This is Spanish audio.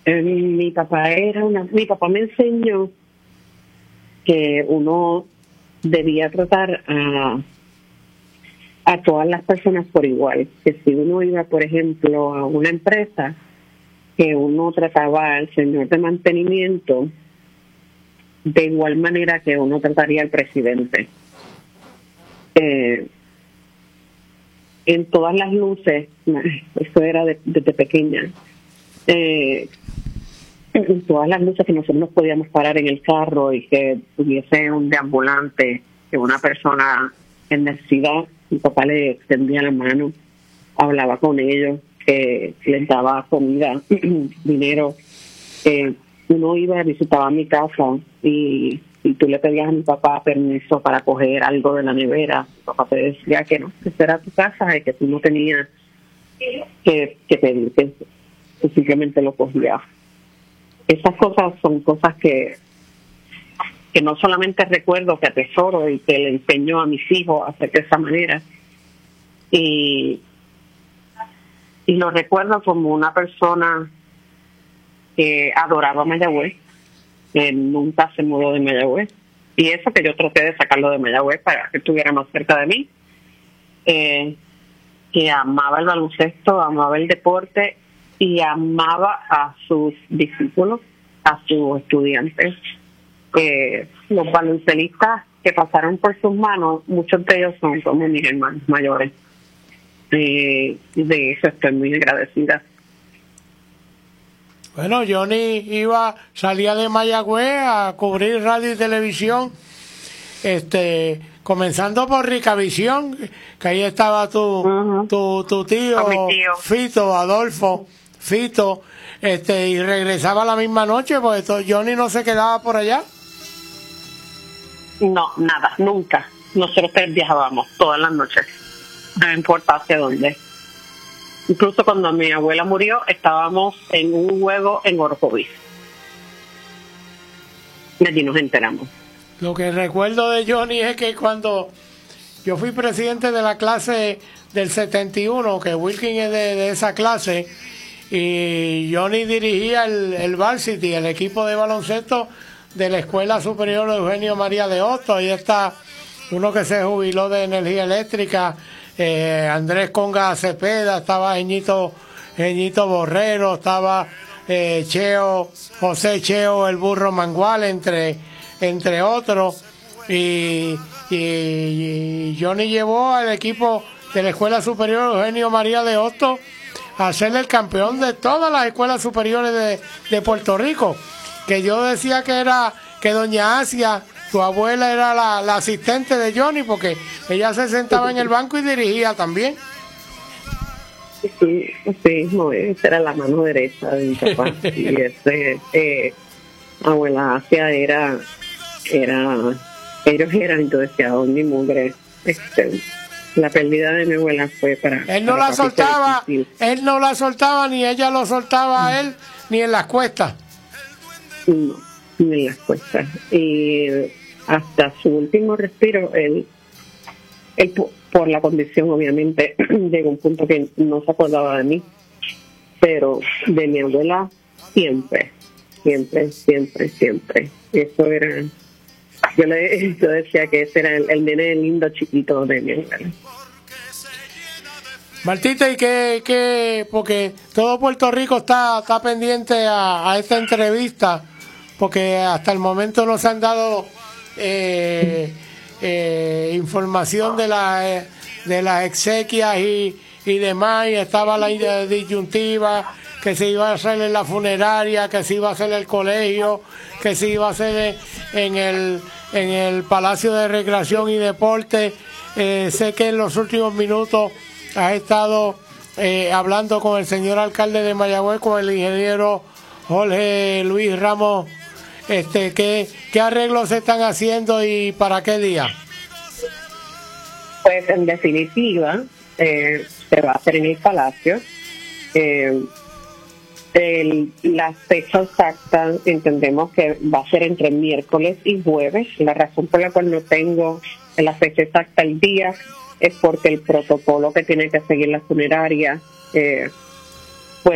Mi papá me enseñó que uno debía tratar a todas las personas por igual. Que si uno iba, por ejemplo, a una empresa, que uno trataba al señor de mantenimiento de igual manera que uno trataría al presidente. En todas las luces, esto era desde pequeña, en todas las luces que nosotros nos podíamos parar en el carro y que hubiese un deambulante, que una persona en necesidad, mi papá le extendía la mano, hablaba con ellos, que les daba comida, dinero. Uno iba, visitaba mi casa y tú le pedías a mi papá permiso para coger algo de la nevera. Mi papá te decía que no, que esta era tu casa y que tú no tenías que pedir, que simplemente lo cogías. Esas cosas son cosas que no solamente recuerdo, que atesoro y que le enseño a mis hijos a hacer de esa manera. Y lo recuerdo como una persona que adoraba Mayagüez, que nunca se mudó de Mayagüez. Y eso que yo traté de sacarlo de Mayagüez para que estuviera más cerca de mí. Que amaba el baloncesto, amaba el deporte y amaba a sus discípulos, a sus estudiantes. Los baloncelistas que pasaron por sus manos, muchos de ellos son como mis hermanos mayores. De eso estoy muy agradecida. Bueno, Johnny salía de Mayagüez a cubrir radio y televisión, comenzando por Ricavisión, que ahí estaba tu tío, Fito, Adolfo, Fito, y regresaba la misma noche, porque Johnny no se quedaba por allá. No, nada, nunca. Nosotros viajábamos todas las noches, no importa hacia dónde. Incluso cuando mi abuela murió, estábamos en un juego en Orocovis. Y allí nos enteramos. Lo que recuerdo de Johnny es que cuando yo fui presidente de la clase del 71, que Wilkin es de esa clase, y Johnny dirigía el varsity, el equipo de baloncesto de la Escuela Superior Eugenio María de Hostos. Ahí está uno que se jubiló de energía eléctrica, Andrés Conga Cepeda, estaba Jeñito Borrero, estaba José Cheo el Burro Mangual, entre otros, y Johnny llevó al equipo de la Escuela Superior Eugenio María de Hostos a ser el campeón de todas las escuelas superiores de Puerto Rico. Que yo decía que doña Asia, tu abuela, era la asistente de Johnny, porque ella se sentaba en el banco y dirigía también. Sí, no, esa era la mano derecha de mi papá. Y abuela Asia ellos eran, yo decía, don mi mugre, la pérdida de mi abuela fue para... Él no la soltaba, ni ella lo soltaba a él, ni en las cuestas. No, ni en las cuestas. Y hasta su último respiro, él por la condición, obviamente, llegó a un punto que no se acordaba de mí, pero de mi abuela siempre. Eso era... Yo decía que ese era el nene lindo chiquito de mi abuela. Martita, ¿y qué? Porque todo Puerto Rico está pendiente a esta entrevista, porque hasta el momento no se han dado información de las exequias y demás, y estaba la disyuntiva, que se iba a hacer en la funeraria, que se iba a hacer en el colegio, que se iba a hacer en el Palacio de Recreación y Deporte. Sé que en los últimos minutos has estado hablando con el señor alcalde de Mayagüez, con el ingeniero Jorge Luis Ramos. ¿Qué arreglos se están haciendo y para qué día? Pues en definitiva se va a hacer en el Palacio. La fecha exacta entendemos que va a ser entre miércoles y jueves. La razón por la cual no tengo la fecha exacta el día es porque el protocolo que tiene que seguir la funeraria